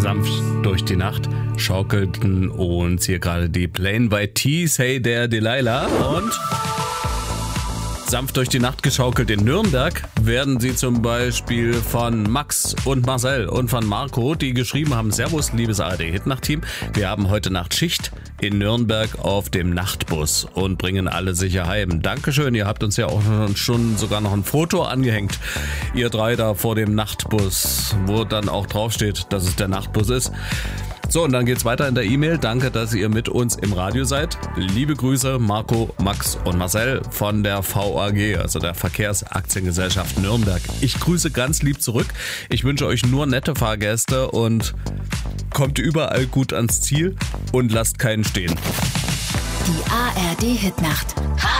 sanft durch die Nacht schaukelten uns hier gerade die Plain White T's, Hey der Delilah, und sanft durch die Nacht geschaukelt in Nürnberg werden sie zum Beispiel von Max und Marcel und von Marco, die geschrieben haben: Servus, liebes ARD-Hitnacht-Team. Wir haben heute Nacht Schicht in Nürnberg auf dem Nachtbus und bringen alle sicher heim. Dankeschön, ihr habt uns ja auch schon sogar noch ein Foto angehängt. Ihr drei da vor dem Nachtbus, wo dann auch draufsteht, dass es der Nachtbus ist. So, und dann geht's weiter in der E-Mail. Danke, dass ihr mit uns im Radio seid. Liebe Grüße, Marco, Max und Marcel von der VAG, also der Verkehrsaktiengesellschaft Nürnberg. Ich grüße ganz lieb zurück. Ich wünsche euch nur nette Fahrgäste und kommt überall gut ans Ziel und lasst keinen stehen. Die ARD Hitnacht.